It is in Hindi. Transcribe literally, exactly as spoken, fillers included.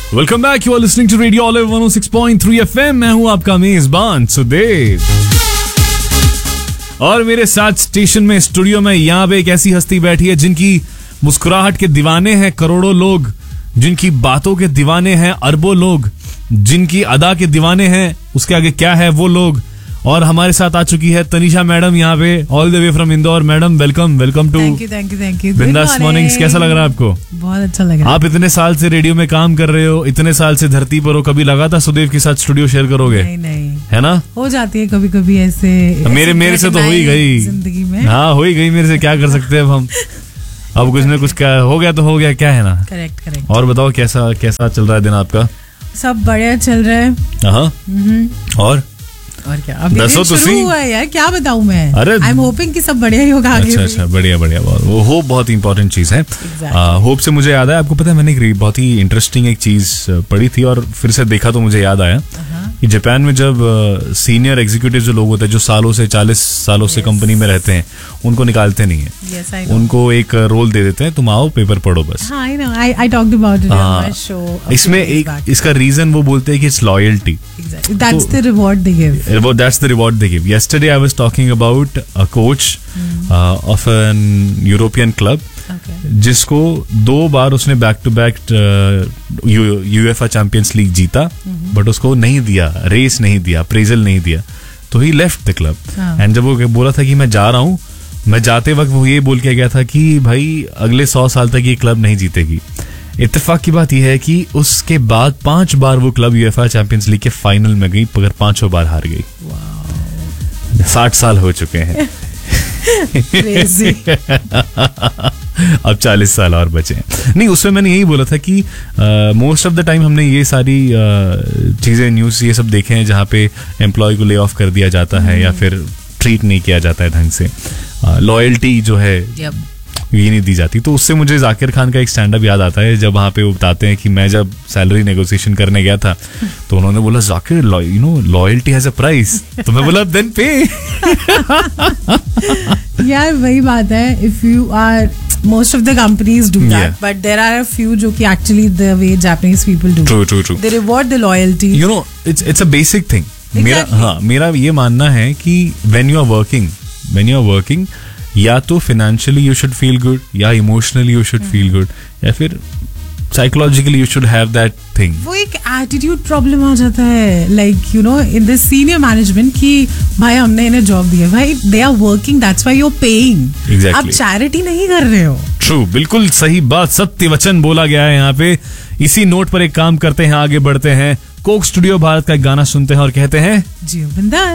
Welcome back, you are listening to radio olive one O six point three FM. मैं हूं आपका मेजबान सुदेव और मेरे साथ स्टेशन में, स्टूडियो में यहाँ पे एक ऐसी हस्ती बैठी है जिनकी मुस्कुराहट के दीवाने हैं करोड़ों लोग, जिनकी बातों के दीवाने हैं अरबों लोग, जिनकी अदा के दीवाने हैं उसके आगे क्या है वो लोग। और हमारे साथ आ चुकी है तनीषा मैडम यहाँ पे, all the way from Indore. Madam welcome welcome to thank you thank you thank you बिंदास मॉर्निंग्स। कैसा लग रहा है आपको? बहुत अच्छा लग रहा है। आप इतने साल से रेडियो में काम कर रहे हो, इतने साल से धरती पर हो, कभी लगा था सुदेव के साथ स्टूडियो शेयर करोगे? नहीं नहीं, है ना, हो जाती है कभी कभी ऐसे। मेरे मेरे से तो हो ही गई जिंदगी में। हाँ हो ही गई मेरे से, क्या कर सकते हैं अब हम। अब कुछ ना कुछ क्या हो गया तो हो गया, क्या है ना। Correct correct. और बताओ कैसा कैसा चल रहा है दिन आपका? सब बढ़िया चल रहा है। हाँ और और क्या अभी दिन शुरू हुआ है यार, क्या बताऊं मैं। अरे आई एम होपिंग कि सब बढ़िया ही होगा आगे। अच्छा अच्छा, बढ़िया बढ़िया। वो होप बहुत इंपॉर्टेंट चीज है। exactly. होप से मुझे याद है, आपको पता है मैंने एक बहुत ही इंटरेस्टिंग एक चीज पढ़ी थी और फिर से देखा तो मुझे याद आया कि जापान में जब सीनियर एग्जीक्यूटिव जो लोग होते हैं, जो सालों से चालीस सालों से कंपनी में रहते हैं, उनको निकालते नहीं है। yes, उनको एक रोल दे देते हैं, तुम आओ पेपर पढ़ो बस। हाँ, I know. I, I talked about it on my show. इसमें एक इसका रीजन वो बोलते हैं कि it's loyalty. Exactly. That's the reward they give. That's the reward they give. Yesterday I was talking about a coach mm. uh, of an European club. Okay. जिसको दो बार उसने back to back UEFA champions league जीता, बट उसको नहीं दिया, रेस नहीं दिया, अप्रेजल नहीं दिया, तो ही लेफ्ट द क्लब। एंड जब वो बोला था कि मैं जा रहा हूँ, मैं जाते वक्त वो ये बोल के गया था कि भाई अगले सौ साल तक ये क्लब नहीं जीतेगी। इत्तेफाक की बात यह है कि उसके बाद पांच बार वो क्लब यूएफए चैंपियंस लीग के फाइनल में गई, मगर पांचों बार हार गई। साठ साल हो चुके हैं। अब चालीस साल और बचे हैं। नहीं, उसमें मैंने यही बोला था कि मोस्ट ऑफ द टाइम हमने ये सारी uh, चीजें, न्यूज ये सब देखे हैं जहाँ पे एम्प्लॉय को ले ऑफ कर दिया जाता है या फिर ट्रीट नहीं किया जाता है ढंग से, लॉयल्टी uh, जो है yep. ये नहीं दी जाती। तो उससे मुझे जाकिर खान का एक स्टैंड अप याद आता है, जब वहाँ पे वो बताते हैं कि मैं जब सैलरी नेगोशिएशन करने गया था तो उन्होंने बोला Zakir you know loyalty has a price, तो मैं बोला देन पे। यार वही बात है, if you are most of the companies do that, yeah. but there are a few जो कि actually the way Japanese people do. True, true, true. They reward the loyalty. You know, it's it's a basic thing. Exactly. मेरा हाँ मेरा ये मानना है कि when you are working, when you are working, या तो financially you should feel good, या emotionally you should mm. feel good, या फिर psychologically you should have that thing. वो एक attitude problem आ जाता है, like you know in the senior management कि भाई हमने इन्हें जॉब दी है, भाई they are working, that's why you're paying. Exactly. आप charity नहीं कर रहे हो. True, बिल्कुल सही बात, सत्य वचन बोला गया है यहाँ पे। इसी नोट पर एक काम करते हैं, आगे बढ़ते हैं, कोक स्टूडियो भारत का एक गाना सुनते हैं और कहते हैं जियो बिंदास।